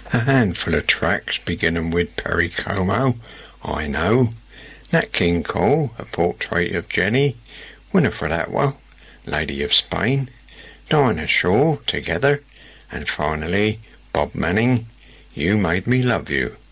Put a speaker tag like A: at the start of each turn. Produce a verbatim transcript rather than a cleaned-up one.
A: A handful of tracks beginning with Perry Como, I know. Nat King Cole, A Portrait of Jenny, Winifred Atwell, Lady of Spain, Dinah Shore, Together, and finally Bob Manning, You Made Me Love You.